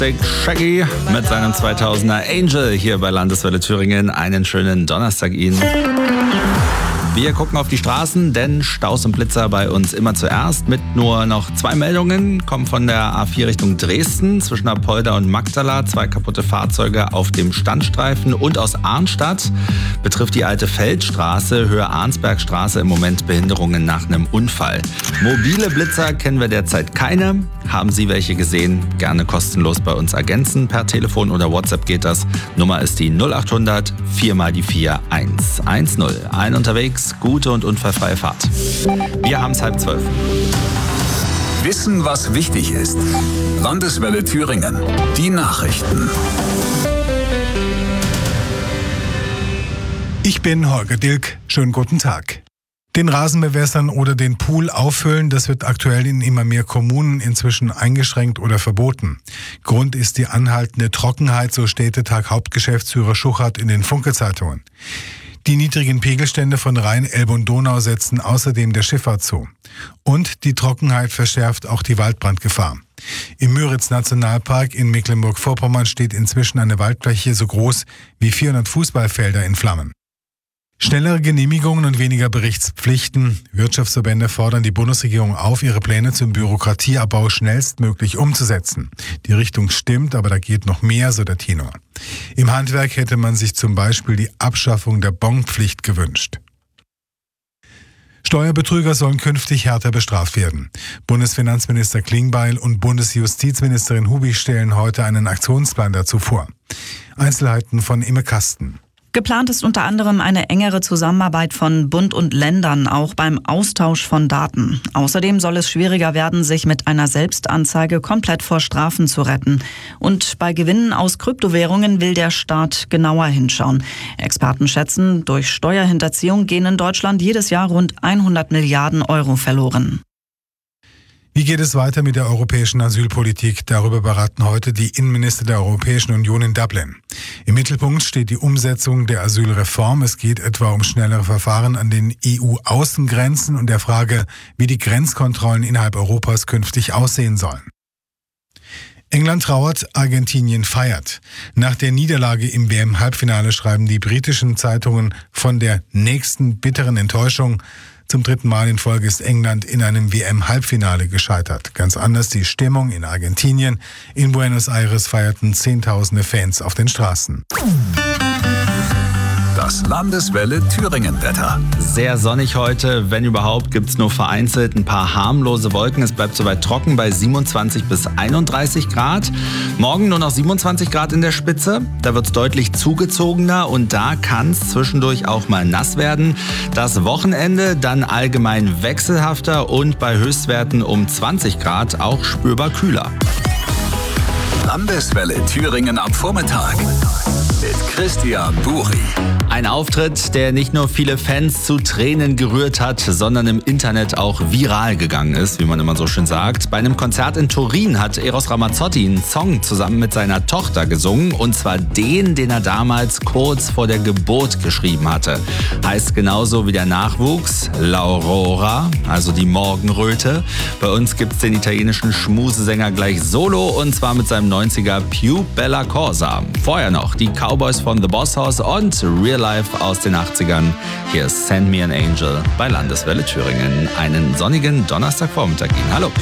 Shaggy mit seinem 2000er Angel hier bei Landeswelle Thüringen. Einen schönen Donnerstag Ihnen. Wir gucken auf die Straßen, denn Staus und Blitzer bei uns immer zuerst. Mit nur noch 2 Meldungen kommen von der A4 Richtung Dresden zwischen Apolda und Magdala. 2 kaputte Fahrzeuge auf dem Standstreifen. Und aus Arnstadt betrifft die alte Feldstraße, Höhe Arnsbergstraße, im Moment Behinderungen nach einem Unfall. Mobile Blitzer kennen wir derzeit keine. Haben Sie welche gesehen? Gerne kostenlos bei uns ergänzen. Per Telefon oder WhatsApp geht das. Nummer ist die 0800 4 mal die 4 110. Allen unterwegs, gute und unfallfreie Fahrt. Wir haben es 11:30. Wissen, was wichtig ist. Landeswelle Thüringen. Die Nachrichten. Ich bin Holger Dilk. Schönen guten Tag. Den Rasen bewässern oder den Pool auffüllen, das wird aktuell in immer mehr Kommunen inzwischen eingeschränkt oder verboten. Grund ist die anhaltende Trockenheit, so Städtetag Hauptgeschäftsführer Schuchert in den Funke-Zeitungen. Die niedrigen Pegelstände von Rhein, Elbe und Donau setzen außerdem der Schifffahrt zu. Und die Trockenheit verschärft auch die Waldbrandgefahr. Im Müritz-Nationalpark in Mecklenburg-Vorpommern steht inzwischen eine Waldfläche so groß wie 400 Fußballfelder in Flammen. Schnellere Genehmigungen und weniger Berichtspflichten. Wirtschaftsverbände fordern die Bundesregierung auf, ihre Pläne zum Bürokratieabbau schnellstmöglich umzusetzen. Die Richtung stimmt, aber da geht noch mehr, so der Tenor. Im Handwerk hätte man sich zum Beispiel die Abschaffung der Bonpflicht gewünscht. Steuerbetrüger sollen künftig härter bestraft werden. Bundesfinanzminister Klingbeil und Bundesjustizministerin Hubig stellen heute einen Aktionsplan dazu vor. Einzelheiten von Imme Kasten. Geplant ist unter anderem eine engere Zusammenarbeit von Bund und Ländern, auch beim Austausch von Daten. Außerdem soll es schwieriger werden, sich mit einer Selbstanzeige komplett vor Strafen zu retten. Und bei Gewinnen aus Kryptowährungen will der Staat genauer hinschauen. Experten schätzen, durch Steuerhinterziehung gehen in Deutschland jedes Jahr rund 100 Milliarden Euro verloren. Wie geht es weiter mit der europäischen Asylpolitik? Darüber beraten heute die Innenminister der Europäischen Union in Dublin. Im Mittelpunkt steht die Umsetzung der Asylreform. Es geht etwa um schnellere Verfahren an den EU-Außengrenzen und der Frage, wie die Grenzkontrollen innerhalb Europas künftig aussehen sollen. England trauert, Argentinien feiert. Nach der Niederlage im WM-Halbfinale schreiben die britischen Zeitungen von der nächsten bitteren Enttäuschung. Zum 3. Mal in Folge ist England in einem WM-Halbfinale gescheitert. Ganz anders die Stimmung in Argentinien. In Buenos Aires feierten Zehntausende Fans auf den Straßen. Das Landeswelle Thüringen-Wetter. Sehr sonnig heute, wenn überhaupt, gibt es nur vereinzelt ein paar harmlose Wolken. Es bleibt soweit trocken bei 27 bis 31 Grad. Morgen nur noch 27 Grad in der Spitze. Da wird es deutlich zugezogener und da kann es zwischendurch auch mal nass werden. Das Wochenende dann allgemein wechselhafter und bei Höchstwerten um 20 Grad auch spürbar kühler. Landeswelle Thüringen am Vormittag mit Christian Buri. Ein Auftritt, der nicht nur viele Fans zu Tränen gerührt hat, sondern im Internet auch viral gegangen ist, wie man immer so schön sagt. Bei einem Konzert in Turin hat Eros Ramazzotti einen Song zusammen mit seiner Tochter gesungen. Und zwar den er damals kurz vor der Geburt geschrieben hatte. Heißt genauso wie der Nachwuchs, L'Aurora, also die Morgenröte. Bei uns gibt's den italienischen Schmusesänger gleich solo und zwar mit seinem 90er Più Bella Cosa. Vorher noch die Cowboys von The Boss House und Real Life aus den 80ern. Hier ist Send Me an Angel bei Landeswelle Thüringen. Einen sonnigen Donnerstagvormittag Ihnen. Hallo.